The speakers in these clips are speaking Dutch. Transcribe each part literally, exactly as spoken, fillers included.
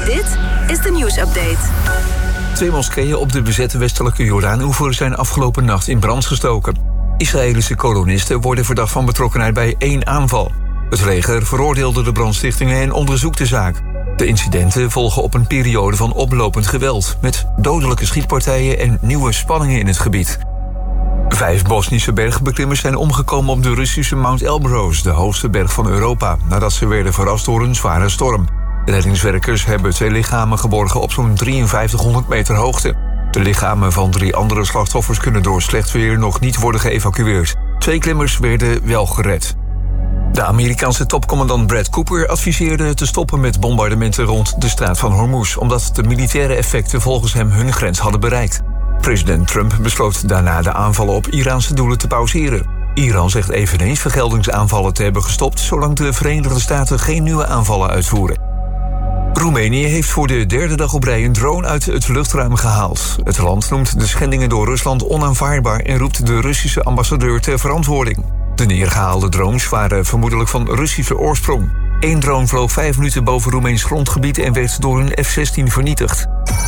Dit is de nieuwsupdate. Twee moskeeën op de bezette westelijke Jordaanoever zijn afgelopen nacht in brand gestoken. Israëlische kolonisten worden verdacht van betrokkenheid bij één aanval. Het leger veroordeelde de brandstichtingen en onderzoekt de zaak. De incidenten volgen op een periode van oplopend geweld, met dodelijke schietpartijen en nieuwe spanningen in het gebied. Vijf Bosnische bergbeklimmers zijn omgekomen op de Russische Mount Elbrus, de hoogste berg van Europa, nadat ze werden verrast door een zware storm. Reddingswerkers hebben twee lichamen geborgen op zo'n drieënvijftighonderd meter hoogte. De lichamen van drie andere slachtoffers kunnen door slecht weer nog niet worden geëvacueerd. Twee klimmers werden wel gered. De Amerikaanse topcommandant Brad Cooper adviseerde te stoppen met bombardementen rond de straat van Hormuz, omdat de militaire effecten volgens hem hun grens hadden bereikt. President Trump besloot daarna de aanvallen op Iraanse doelen te pauzeren. Iran zegt eveneens vergeldingsaanvallen te hebben gestopt, zolang de Verenigde Staten geen nieuwe aanvallen uitvoeren. Roemenië heeft voor de derde dag op rij een drone uit het luchtruim gehaald. Het land noemt de schendingen door Rusland onaanvaardbaar en roept de Russische ambassadeur ter verantwoording. De neergehaalde drones waren vermoedelijk van Russische oorsprong. Eén drone vloog vijf minuten boven Roemeens grondgebied en werd door een F zestien vernietigd.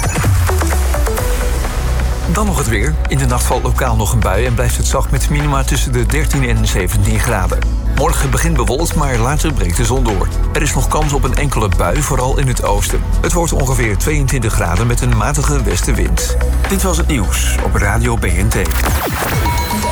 Dan nog het weer. In de nacht valt lokaal nog een bui en blijft het zacht met minima tussen de dertien en zeventien graden. Morgen begint bewolkt, maar later breekt de zon door. Er is nog kans op een enkele bui, vooral in het oosten. Het wordt ongeveer tweeëntwintig graden met een matige westenwind. Dit was het nieuws op Radio B N T.